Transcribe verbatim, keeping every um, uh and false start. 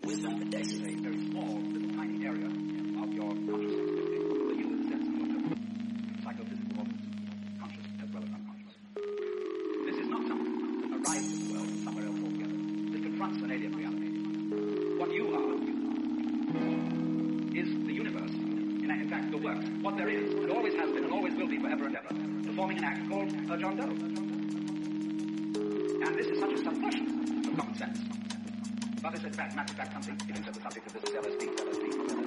wisdom and destiny. A very small, little tiny area of your consciousness, the you in the sense of your psychophysical conscious as well as unconscious. This is not something that arrives in the world somewhere else altogether. This confronts an alien reality. What you are is the universe. In fact, the work, what there is, and always has been, and always will be forever and ever, performing an act called a John Doe. And this is such a subversion of common sense. But it's a fact, matter of fact, something, even so the subject of this is L S D, L S D, L S D.